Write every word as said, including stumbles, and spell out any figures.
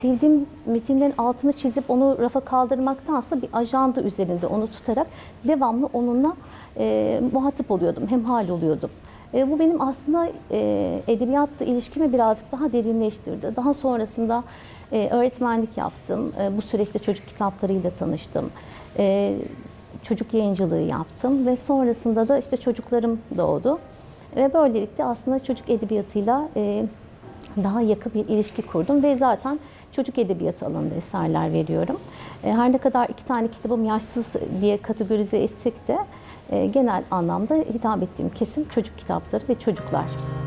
Sevdiğim metinlerin altını çizip onu rafa kaldırmaktansa bir ajanda üzerinde onu tutarak devamlı onunla e, muhatap oluyordum, hemhal oluyordum. E, bu benim aslında e, edebiyatla ilişkimi birazcık daha derinleştirdi. Daha sonrasında e, öğretmenlik yaptım. E, bu süreçte çocuk kitaplarıyla tanıştım. E, çocuk yayıncılığı yaptım ve sonrasında da işte çocuklarım doğdu. Ve böylelikle aslında çocuk edebiyatıyla e, daha yakın bir ilişki kurdum ve zaten çocuk edebiyatı alanında eserler veriyorum. Her ne kadar iki tane kitabım yaşsız diye kategorize etsek de genel anlamda hitap ettiğim kesim çocuk kitapları ve çocuklar.